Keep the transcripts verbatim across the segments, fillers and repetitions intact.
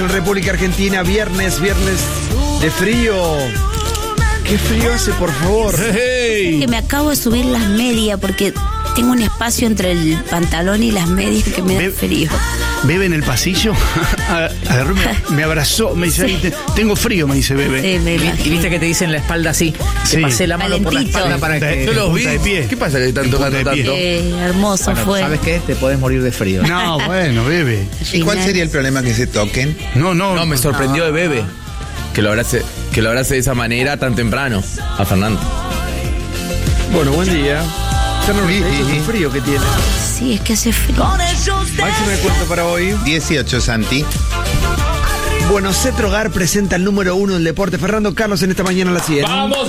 En República Argentina, viernes, viernes de frío. ¿Qué frío hace, por favor? Hey. Que me acabo de subir las medias porque tengo un espacio entre el pantalón y las medias que me da Be- frío. Bebe en el pasillo, agarró, me, me abrazó, me dice, Sí. tengo frío, me dice Bebe. Sí, me Y, imagino. y viste que te dicen la espalda así. Sí. Te pasé la mano por la Calentito. espalda para que. Yo los vi. de pie. ¿Qué pasa que están En punta tocando de pie. tanto? Eh, hermoso Bueno, fue. ¿sabes qué? Te podés morir de frío. No, bueno, Bebe. ¿Y cuál sería el problema que se toquen? No, no. No, me sorprendió de Bebe que lo abrace, que lo abrace de esa manera tan temprano a Fernando. Bueno, buen día. Ya no olvides, eso es un frío que tiene. Sí, es que hace frío. Máximo de cuento para hoy. dieciocho, Santi. Bueno, Cetrogar presenta el número uno del deporte. Fernando Carlos en esta mañana a las cien. ¡Vamos,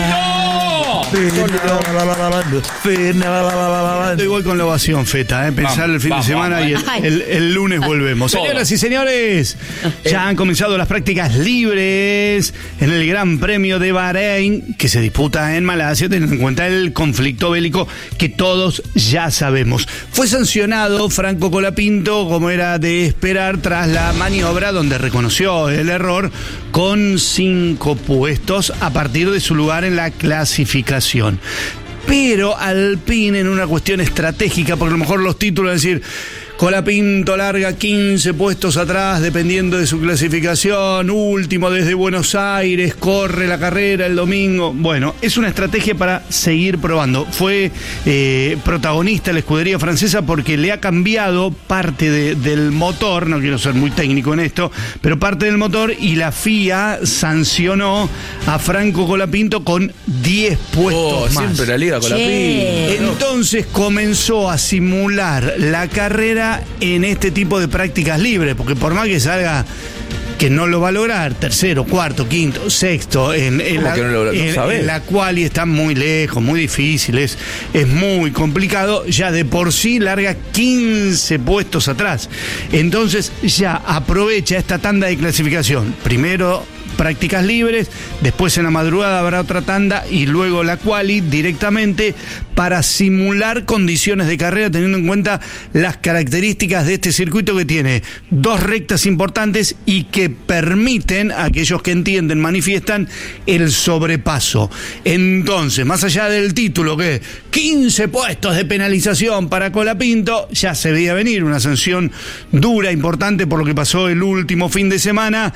Estoy igual con la ovación, Feta, ¿eh? Pensar Vamos, el fin vamos, de semana vamos, y eh. el, el- el lunes volvemos. Todo. Señoras y señores, ya han comenzado las prácticas libres en el Gran Premio de Bahrein, que se disputa en Malasia, teniendo en cuenta el conflicto bélico que todos ya sabemos. Fue sancionado Franco Colapinto, como era de esperar, tras la maniobra donde reconoció el error, con cinco puestos a partir de su lugar en la clasificación. Pero Alpine, en una cuestión estratégica, porque a lo mejor los títulos, es decir, Colapinto larga quince puestos atrás, dependiendo de su clasificación, último desde Buenos Aires, corre la carrera el domingo. Bueno, es una estrategia para seguir probando. Fue eh, protagonista la escudería francesa porque le ha cambiado parte de, del motor, no quiero ser muy técnico en esto, pero parte del motor, y la F I A sancionó a Franco Colapinto con diez puestos Oh, más. siempre la liga con la Che. pinta. Entonces comenzó a simular la carrera en este tipo de prácticas libres, porque por más que salga que no lo va a lograr, tercero, cuarto, quinto, sexto, en, en ¿Cómo la, que no lo logra? No en- sabés. en la quali está muy lejos, muy difícil, es, es muy complicado, ya de por sí larga quince puestos atrás. Entonces ya aprovecha esta tanda de clasificación. Primero prácticas libres, después en la madrugada habrá otra tanda y luego la quali directamente para simular condiciones de carrera, teniendo en cuenta las características de este circuito, que tiene dos rectas importantes y que permiten, a aquellos que entienden, manifiestan el sobrepaso. Entonces, más allá del título, que quince puestos de penalización para Colapinto, ya se veía venir una sanción dura, importante, por lo que pasó el último fin de semana.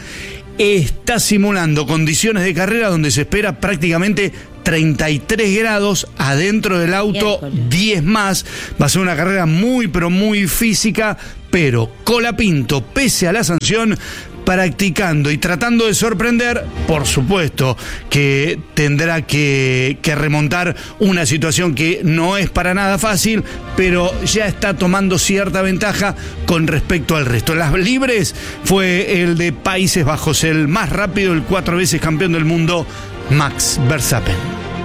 Está simulando condiciones de carrera donde se espera prácticamente treinta y tres grados adentro del auto, Miércoles. diez más. Va a ser una carrera muy, pero muy física, pero Colapinto, pese a la sanción, practicando y tratando de sorprender. Por supuesto que tendrá que, que remontar una situación que no es para nada fácil, pero ya está tomando cierta ventaja con respecto al resto. Las libres fue el de Países Bajos, el más rápido, el cuatro veces campeón del mundo, Max Verstappen.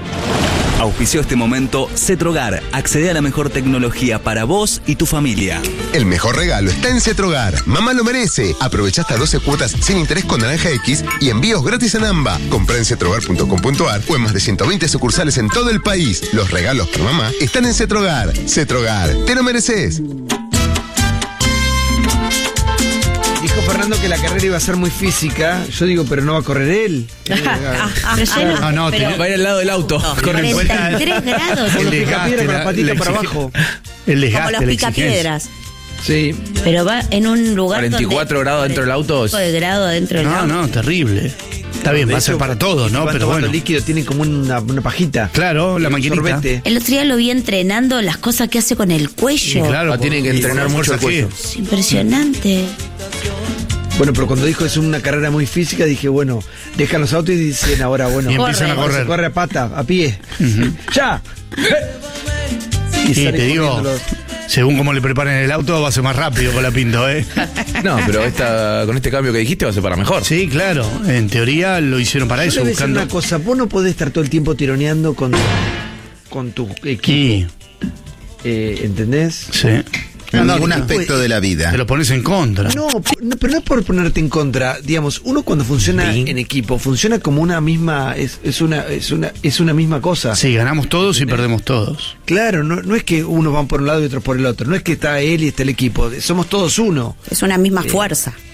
Auspició este momento Cetrogar. Accede a la mejor tecnología para vos y tu familia. El mejor regalo está en Cetrogar. Mamá lo merece. Aprovecha hasta doce cuotas sin interés con Naranja X y envíos gratis en AMBA. Comprá en cetrogar punto com punto ar o en más de ciento veinte sucursales en todo el país. Los regalos para mamá están en Cetrogar. Cetrogar, te lo mereces. Dijo Fernando que la carrera iba a ser muy física. Yo digo, pero no va a correr él. Pero ya no, No, no, pero te- Va a ir al lado del auto. Corre cuarenta y tres grados. Con los El picapiedra con la patita para exige- abajo. El Como desgaste, los la exigencia. picapiedras. Sí. Pero va en un lugar cuarenta y cuatro donde- grados dentro del auto. cuarenta y cinco de grado dentro del No, auto. no, terrible. Está bien, De va a ser hecho, para todos, ¿no? van Pero tomando bueno. líquido, tienen como una, una pajita. Claro, la Un maquinita. sorbete. El otro día lo vi entrenando las cosas que hace con el cuello. Sí, claro. Ah, tienen que por- entrenar por mucho el fuerza cuello. G. Es impresionante. Bueno, pero cuando dijo es una carrera muy física, dije, bueno, dejan los autos y dicen ahora, bueno, Y empiezan a Corre. correr. se corre a pata, a pie. ¡Ya! Y salen te digo, corriendo los- según cómo le preparen el auto, va a ser más rápido con la Pinto, ¿eh? No, pero esta, con este cambio que dijiste va a ser para mejor. Sí, claro. En teoría lo hicieron para Yo eso, le voy a decir buscando. una cosa, vos no podés estar todo el tiempo tironeando con, con tu equipo, Y, eh, ¿entendés? sí. En No, ningún no, aspecto de la vida. Te lo pones en contra. No, no, pero no es por ponerte en contra. Digamos, uno cuando funciona Sí. en equipo, funciona como una misma, es, es una, es una, es una misma cosa. Sí, ganamos todos y perdemos todos. Claro, no, no es que unos van por un lado y otros por el otro. No es que está él y está el equipo. Somos todos uno. Es una misma fuerza.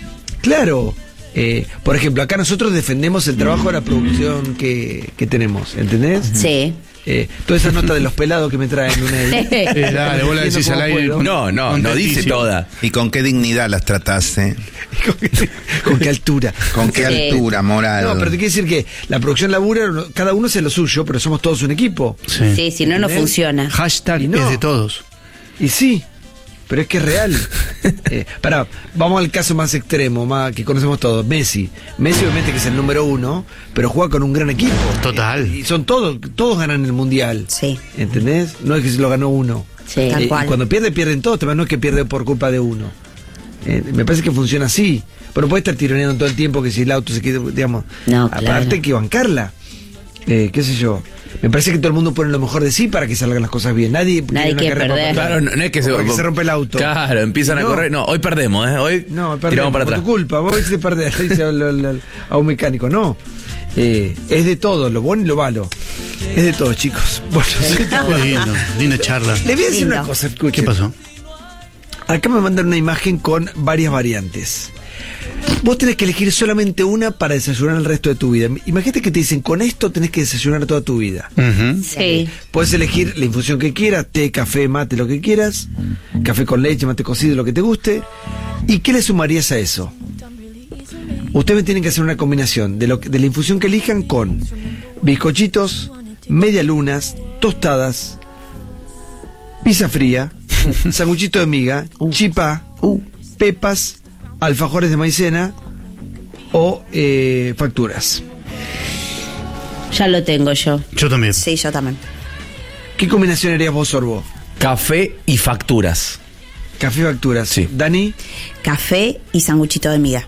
Claro. Eh, por ejemplo, acá nosotros defendemos el trabajo de la producción que, que tenemos, ¿entendés? Sí. Eh, todas esas notas de los pelados que me traen una Eh, dale, vos la decís al aire. No, no, no dice toda. ¿Y con qué dignidad las trataste? ¿Con qué altura? ¿Con qué Sí. altura moral? No, pero te quiere decir que la producción labura, cada uno hace lo suyo, pero somos todos un equipo. Sí. Sí, si no, no ¿Entendés? funciona. Hashtag Y no. es de todos. Y sí, pero es que es real. eh, pará, vamos al caso más extremo, más que conocemos todos, Messi. Messi obviamente que es el número uno, pero juega con un gran equipo. Total. Eh, y son todos, todos ganan el mundial. Sí. ¿Entendés? No es que se lo ganó uno. Sí. Eh, Tal y cual. cuando pierde, pierden todos, también no es que pierde por culpa de uno. Eh, me parece que funciona así. Pero puede estar tironeando todo el tiempo que si el auto se queda, digamos. No, aparte claro. hay que bancarla. Eh, qué sé yo. Me parece que todo el mundo pone lo mejor de sí para que salgan las cosas bien. Nadie, Nadie una quiere carrera para perder. matar. Claro, no, no es que se, Porque se rompe el auto. Claro, empiezan No. a correr. No, hoy perdemos, ¿eh? Hoy No, perdemos, tiramos para por atrás. tu culpa. Vos hiciste perder, le dice al- al- al- a un mecánico. No. Eh, es de todo, lo bueno y lo malo. Es de todo, chicos. Bueno, sí. Qué lindo, linda charla. Le voy a decir Lindo. una cosa, escuchen. ¿Qué pasó? Acá me mandan una imagen con varias variantes. Vos tenés que elegir solamente una para desayunar el resto de tu vida. Imagínate que te dicen, con esto tenés que desayunar toda tu vida. Ujú. Sí. Puedes elegir la infusión que quieras, té, café, mate, lo que quieras, café con leche, mate cocido, lo que te guste. ¿Y qué le sumarías a eso? Ustedes tienen que hacer una combinación de, lo, que- de la infusión que elijan con bizcochitos, medialunas, tostadas, pizza fría, sanguchito de miga, chipá, pepas, alfajores de maicena o eh, facturas. Ya lo tengo yo. Yo también. Sí, yo también. ¿Qué combinación harías vos, Sorbo? Café y facturas. Café y facturas. Sí. Dani, Café y sanguchito de miga.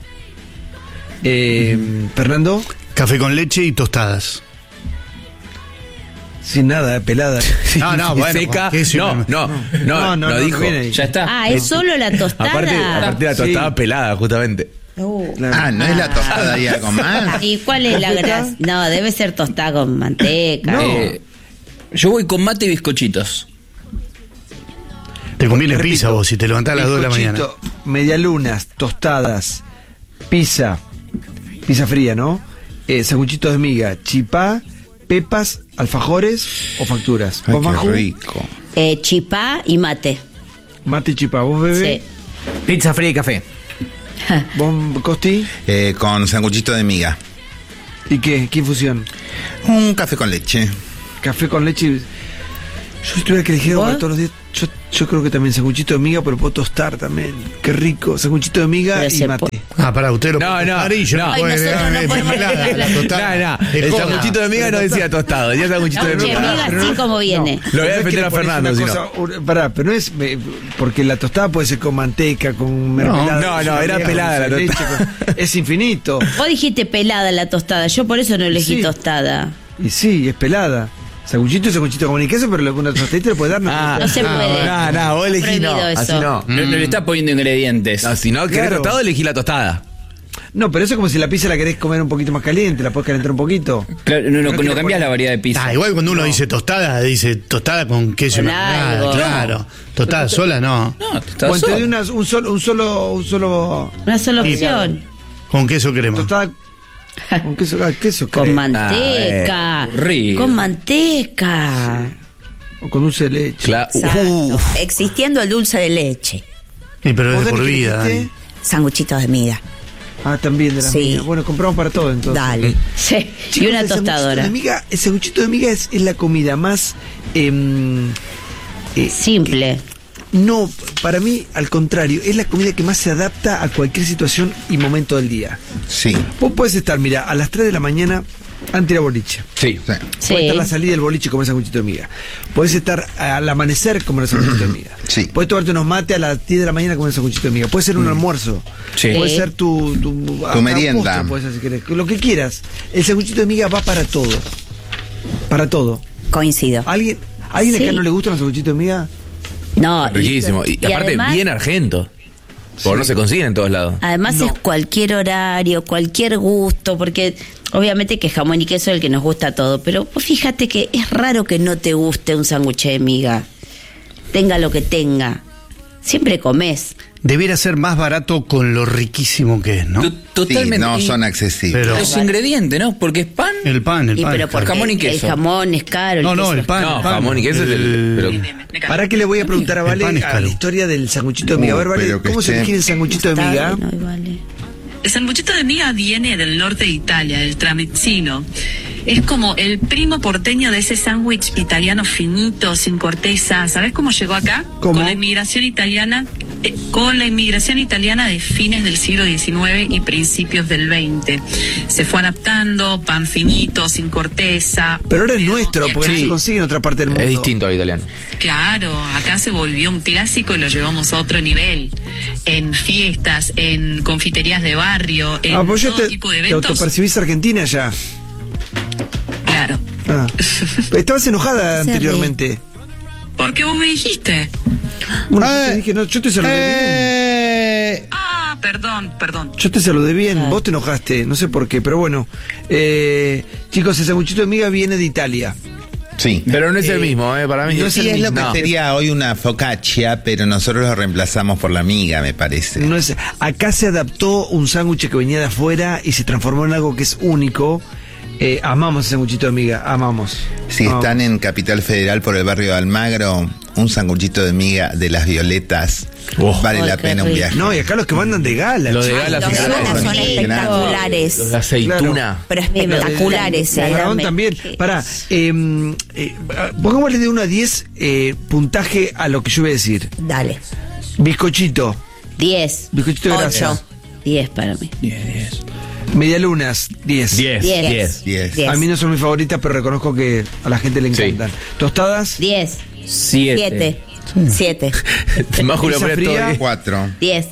eh, Fernando, Café con leche y tostadas. sin nada, pelada. No, no, Y bueno, seca. ¿qué es No, una- no, no, No, no, no, no, dijo. viene ahí. Ya está. Ah, es solo la tostada. Aparte, aparte la tostada Sí. pelada, justamente. Uh. Ah, ¿no es la tostada y algo más? ¿Y cuál es la grasa? No, debe ser tostada con manteca. No. Eh, yo voy con mate y bizcochitos. Te conviene Repito, pizza vos si te levantás a las dos de la mañana. bizcochito, medialunas, tostadas, pizza, pizza fría, ¿no? Eh, sanguchitos de miga, chipá, pepas, alfajores o facturas. Ay, ¿Vos, qué Maju? rico. Eh, chipá y mate. Mate y chipá. ¿Vos, bebé? Sí. Pizza fría y café. ¿Vos, Costi? Eh, con sanguchito de miga. ¿Y qué? ¿Qué infusión? Un café con leche. Café con leche. y- Yo si tuviera que elegir algo ¿Vos? para todos los días, yo, yo creo que también sanguchito de miga, pero puedo tostar también. Qué rico. Sanguchito de miga Pero y se mate. Ah, pará, usted lo No, puede no, tostar y yo no. Ay, puedo- nosotros no eh, podemos mermelada, mezclar. la tostada. No, no, Es el joda. sanguchito de miga no decía tostado, decía sanguchito de Che, miga. miga así como viene. Lo voy a No es que defender le a pones Fernando, una si cosa, un- pará, pero no es. eh, Porque la tostada puede ser con manteca, con mermelada. no, con no, era leche, pelada la con leche, tostada. con- Es infinito. Vos dijiste pelada la tostada, yo por eso no elegí Sí. tostada. Y sí, es pelada. Sanguchito, sanguchito con queso, pero una tostadita le puede dar. Ah, No se puede. No, no, vos elegí no. Prohibido Así eso. no. No, no le está poniendo ingredientes. No, si no querés Claro. tostado, elegí la tostada. No, pero eso es como si la pizza la querés comer un poquito más caliente, la podés calentar un poquito. Claro, no, no, Pero que no le cambias pone- la variedad de pizza. Ah, igual cuando uno dice tostada, dice tostada con queso y Con mermelada, algo. claro. Tostada sola no. No, te estás Bueno, te doy solo. una- un solo, un solo, un solo Una sola Sí. opción. Con queso crema. tostada con queso, ah, queso Con crema, manteca. Ah, eh, rico. Con manteca. o con dulce de leche. Claro. Exacto. Uf. Existiendo el dulce de leche. Sí, pero es ¿Vos, de por Dani, qué vida. dijiste? Dani. Sanguchitos de miga. Ah, también de la Sí. miga. Bueno, compramos para todo entonces. Dale. Sí. Y Chicos, una el sanguchito tostadora. de miga- el sanguchito de miga es, es la comida más... em, eh, Simple. no, para mí, al contrario, es la comida que más se adapta a cualquier situación y momento del día. Sí. Vos podés estar, mira, a las tres de la mañana antes de ir a boliche. Sí. sí. Sí. Puede estar a la salida del boliche y comer sanguchito de miga. Podés estar al amanecer comer sanguchito de miga. Sí. Podés tomarte unos mates a las diez de la mañana comer sanguchito de miga. Puede ser un almuerzo. Sí. Puede Sí. ser tu, tu, hasta merienda. postre, puedes hacer, si querés. Lo que quieras. El sanguchito de miga va para todo. Para todo. Coincido. ¿Alguien, ¿alguien Sí. acá no le gustan los sanguchitos de miga? No. y- Riquísimo. Y, y aparte, además- bien argento. Porque no se consiguen en todos lados. Además No. es cualquier horario, cualquier gusto, porque obviamente que jamón y queso es el que nos gusta a todo, pero vos fíjate que es raro que no te guste un sándwich de miga. Tenga lo que tenga. Siempre comés. debiera ser más barato con lo riquísimo que es, ¿no? To- Totalmente. Sí, no Y son accesibles. Pero- los ingredientes, ¿no? Porque es pan. El pan, el Y pan. pero es caro. porque Jamón y queso. el jamón es caro. No, no, queso el es pan. No, el pan. jamón y queso es el- pero- ¿Para qué le voy a preguntar a El Vale pan es a caro. la historia del sanguchito de miga? A ver, Uh, Vale, pero que ¿cómo se esté- origina el sanguchito de Está miga? bien, hoy vale. El sanguchito de miga viene del norte de Italia, del tramezzino. Es como el primo porteño de ese sándwich italiano finito, sin corteza. ¿Sabes cómo llegó acá? ¿Cómo? Con la inmigración italiana, eh, con la inmigración italiana de fines del siglo diecinueve y principios del veinte. Se fue adaptando, pan finito, sin corteza. Pero ahora es nuestro, porque no Sí. se consigue en otra parte del mundo. Es distinto al italiano. Claro, acá se volvió un clásico y lo llevamos a otro nivel. En fiestas, en confiterías de barrio, en Ah, pues yo todo te, tipo de te eventos. autopercibís argentina ya. Claro. Ah. Estabas enojada Se ríe. anteriormente. ¿Por qué vos me dijiste? Bueno, yo Eh, te dije, no, yo te saludé bien. Eh, Ah, perdón, perdón. Yo te saludé bien, Ah. vos te enojaste, no sé por qué, pero bueno. Eh, chicos, el sanguchito de miga viene de Italia. Sí. Pero no es el mismo, ¿eh? Para mí. no es Sí, el es lo que mismo. sería hoy una focaccia, pero nosotros lo reemplazamos por la miga, me parece. No es, acá se adaptó un sándwich que venía de afuera y se transformó en algo que es único. Eh, amamos ese sanguchito de miga, amamos. Si Amamos. están en Capital Federal por el barrio de Almagro, un sanguchito de miga de las Violetas Oh. vale Ay, la qué pena un rico. viaje. No, y acá los que mandan de gala. Los de chicos. gala Los de son gala son impresionantes. espectaculares. Los de aceituna. Pero espectaculares. El eh, dragón dame. también. Pará, eh, eh, pongámosle de uno a diez eh, puntaje a lo que yo voy a decir. Dale. Bizcochito, diez. Bizcochito de grasa. ocho. diez para mí. Medialunas, diez. diez. diez. diez. Diez. Diez. A mí no son mis favoritas, pero reconozco que a la gente le Sí. encantan. Tostadas, diez. Siete. siete. siete. Más Julio Pizza Presto, fría. ¿eh? Cuatro. diez.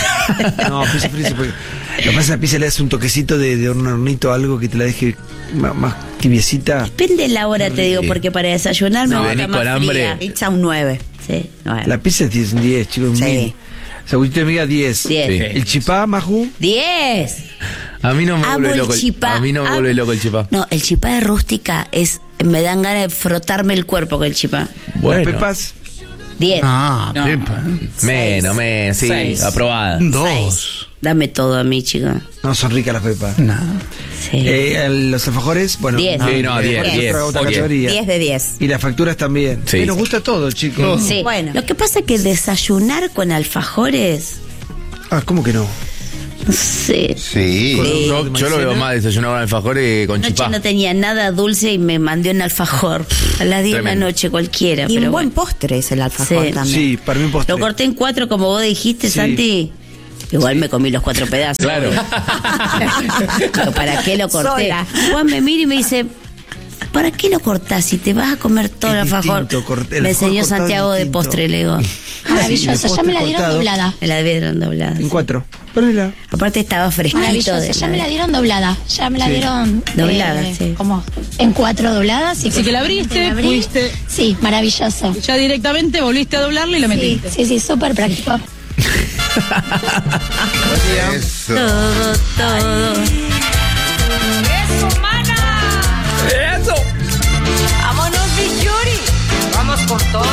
no, pizza fría se puede. Lo que pasa es que a la pizza le das un toquecito de, de un hornito, algo que te la deje más, más tibiecita. Depende de la hora, te digo, porque para desayunar me No, gusta venís más con hambre. fría. Pizza un nueve. Sí, nueve. La pizza es un diez, chicos. Sí. mil. Sanguchito de miga, diez. diez. Sí. El chipá, Maju, diez. A mí no me Amo vuelve el loco. chipá. A mí no me Amo- vuelve loco el chipá. No, el chipá de rústica es. Me dan ganas de frotarme el cuerpo con el chipá. las pepas, diez. Ah, No. Pepa. Menos, menos, sí, Seis. aprobada. Dos. Dame todo a mí, chica. no son ricas las pepas. No. Sí. Eh, el- los alfajores, bueno. Diez. Sí, no, eh, diez, otra- diez, otra diez. categoría. diez de diez. Y las facturas también. Sí. Eh, nos gusta todo, chicos. Sí. Bueno. Lo que pasa es que desayunar con alfajores. Ah, ¿cómo que no? No sé. Sí. Yo, yo lo veo más desayunado con alfajores que con Anoche chipá. no tenía nada dulce y me mandé un alfajor. A las diez de la Tremendo. noche cualquiera. Y pero un buen bueno. postre es el alfajor Sí. también. Sí, para mí un postre. Lo corté en cuatro, como vos dijiste, Sí. Santi. Igual me comí los cuatro pedazos. Claro. Pero ¿para qué lo corté? Sola. Juan me mira y me dice, ¿para qué lo cortás si te vas a comer todo Es el alfajor? distinto, corté- el Me alfajor enseñó cortado es Santiago de distinto. postre, le digo. Maravilloso, Sí, ya me la postre dieron cortado. doblada. Me la dieron doblada. En sí. cuatro. Ponela. Aparte estaba fresquito. Maravilloso, de ya me la dieron doblada. Ya me la Sí. dieron. Doblada, eh, sí. Como en cuatro dobladas. Y Así que la abriste, abrí. fuiste. Sí, maravilloso. Ya directamente volviste a doblarla y la Sí, metiste. sí, sí, súper práctico. Eso. Todo, todo. ¡Eso! ¡Vámonos, Yuri! ¡Vamos con todo!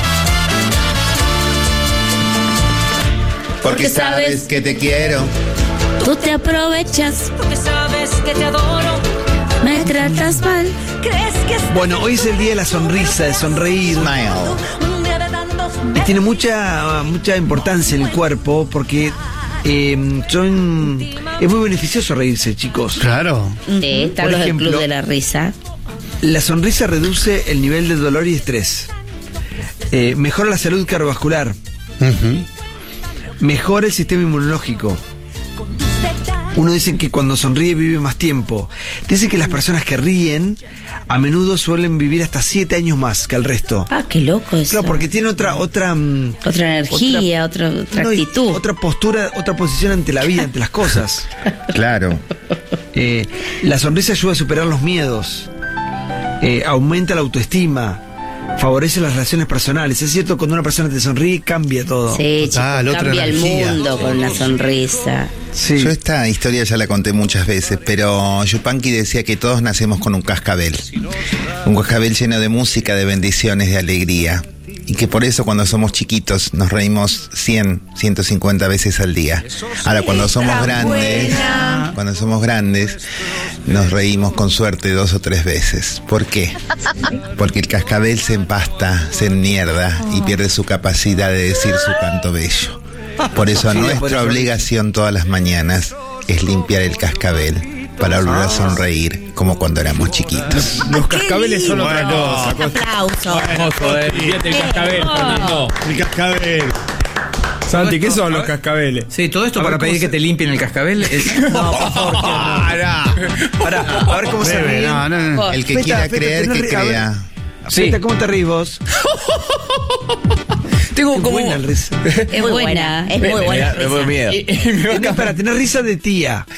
Porque Porque sabes sabes- que te quiero. Tú te aprovechas, Porque sabes que te adoro. me tratas mal. ¿Crees que es Bueno, hoy es el día de la sonrisa, de sonreír. Smile. un día de tantos Y tiene mucha, mucha importancia en el cuerpo porque eh, son, es muy beneficioso reírse, chicos. Claro. Sí, están Por los del ejemplo, Club de la Risa. La sonrisa reduce el nivel de dolor y estrés. Eh, mejora la salud cardiovascular. Ujú. Mejora el sistema inmunológico. Uno dice que cuando sonríe vive más tiempo. Dice que las personas que ríen a menudo suelen vivir hasta siete años más que el resto. Ah, qué loco eso. Claro, porque tiene otra otra mm, Otra energía, otra, otra no, y actitud. otra postura, otra posición ante la vida, ante las cosas. Claro. Eh, la sonrisa ayuda a superar los miedos, eh, aumenta la autoestima, favorece las relaciones personales. Es cierto, cuando una persona te sonríe cambia todo. Sí, Total, chicos, otra cambia el energía. mundo con una sonrisa. Sí. Yo esta historia ya la conté muchas veces, pero Yupanqui decía que todos nacemos con un cascabel. Un cascabel lleno de música, de bendiciones, de alegría. y que por eso cuando somos chiquitos nos reímos cien, ciento cincuenta veces al día. Ahora cuando somos grandes, cuando somos grandes, nos reímos con suerte dos o tres veces. ¿Por qué? Porque el cascabel se empasta, se enmierda y pierde su capacidad de decir su canto bello. Por eso nuestra obligación todas las mañanas es limpiar el cascabel para volver a sonreír como cuando éramos chiquitos. Los cascabeles son otra cosa. Aplauso. Hermoso, eh. Fíjate el cascabel, Fernando. El cascabel. Santi, ¿qué son los cascabeles? Sí, todo esto A para ver, ¿cómo pedir se- que te limpien el cascabel. Es... No, por favor. Pará, a ver cómo se Bebe, ríe. no, no, no. El que Feta, quiera Feta, creer, tenés que ri- a ver. crea. Sí. Feta, ¿cómo te ríes vos? Tengo Qué como... buena la risa. Es muy buena, es muy Me buena. da- me da risa. miedo. Y, y me va Tenés, cam- para tener risa de tía.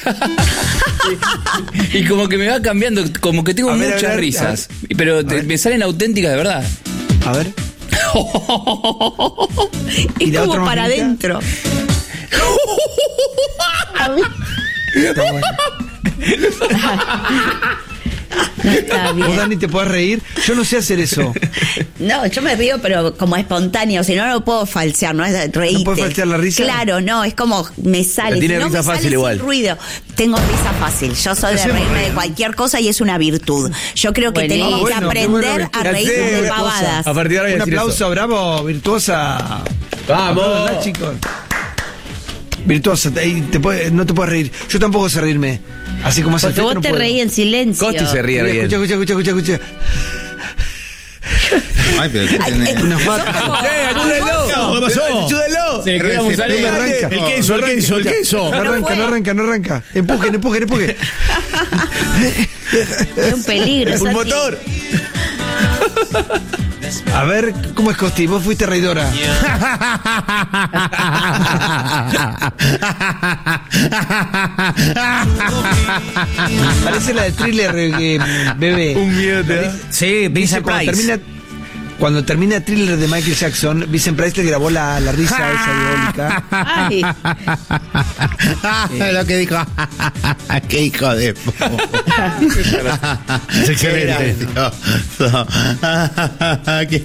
y como que me va cambiando, como que tengo A ver, a muchas ver, risas. Pero te- ver. me salen auténticas de verdad. A ver. ¿Y Es la como otra para maquinita? adentro. Está bueno. No está ¿Vos, bien. Dani, te podés reír? Yo no sé hacer eso. No, yo me río, pero como espontáneo, si no, no lo puedo falsear, no es reírte. ¿No puedes falsear la risa? Claro, no, es como me sale. Pero tiene si no, risa me fácil sale igual. sin ruido. Tengo risa fácil. Yo soy de Hacemos reírme de reír. cualquier cosa y es una virtud. Yo creo que Buenísimo. tenemos que Bueno, qué aprender buena a virtud. reírnos Sí, de una cosa. pavadas. A partir de ahora voy a Un decir aplauso, eso. bravo, virtuosa. ¡Vamos! ¿Verdad, chicos? Virtuosa, te- y te puede- no te puedes reír. Yo tampoco sé reírme. Así como hace Porque Feta, vos no te puedo. reí en silencio. Costi se ríe Mira, bien. escucha, escucha, escucha, escucha, escucha. Ay, pero ¿qué Ay, tenés? eh, Una mata. ¡Eh, ayúdenlo! ¿Qué pasó? ¡Ayúdenlo! Se le queda Pero un ese saludo. pelo arranca. El queso, el queso, el queso. No arranca, no arranca, no arranca. Empujen, empujen, empujen. Es un peligro. ¡Un Santi. motor! A ver, ¿cómo es Costi? Vos fuiste reidora. Parece la de thriller, eh, bebé. Un miedo te da. Sí, Dice, Vincent cuando Price. termina, cuando termina Thriller de Michael Jackson, Vincent Price le grabó la, la risa esa diabólica. Ay, Lo que dijo. Qué hijo de po. Es excelente. Gracioso. Qué-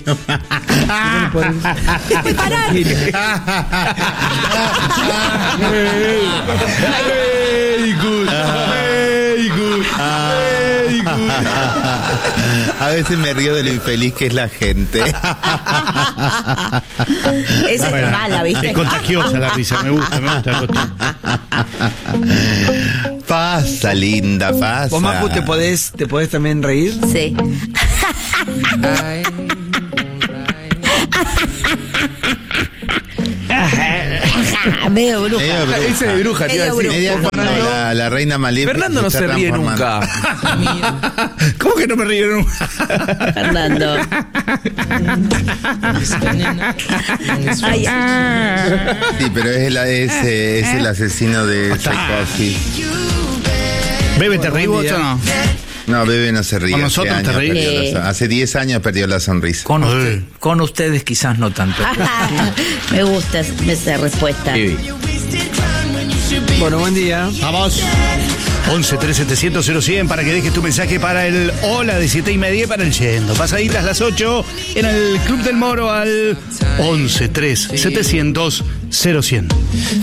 Very good. Very good. Very good. A veces me río de lo infeliz que es la gente. esa es mala, ¿viste? Es contagiosa la risa, me gusta, me gusta. Costi. Pasa, linda, pasa. ¿Vos, Macu, te podés, te podés también reír? Sí. Medio bruja. Medio bruja. Ese de bruja, te iba a Medio decir. Media como la, la reina maléfica. Fernando no se se está ríe transformando. nunca. ¿Cómo que no me río nunca? Fernando. Ay, Sí, pero es el, es, eh, es el asesino de Tchaikovsky. Bebe, ¿te reí vos o no? No, Bebe no se ríe. ¿Con hace nosotros te años reís? perdió la son- Hace diez años perdió la sonrisa. Con, usted- Ay. con ustedes quizás no tanto. me gusta esa respuesta. Sí. Bueno, buen día. Vamos. once tres setecientos cero cien para que dejes tu mensaje para el hola de siete y media para el yendo. Pasaditas las ocho en el Club del Moro al once tres setecientos cero cien.